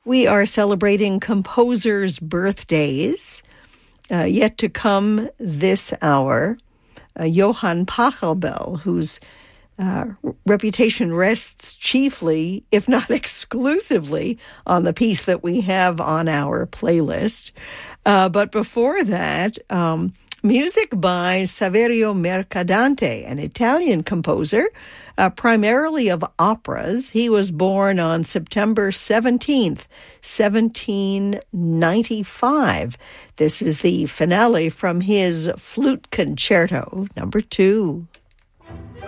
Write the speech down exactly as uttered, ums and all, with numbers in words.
We are celebrating composers' birthdays. Uh, yet to come this hour, uh, Johann Pachelbel, whose uh, reputation rests chiefly, if not exclusively, on the piece that we have on our playlist. Uh, but before that, um, music by Saverio Mercadante, an Italian composer, Uh, primarily of operas. He was born on September seventeenth, seventeen ninety-five. This is the finale from his Flute Concerto, number two.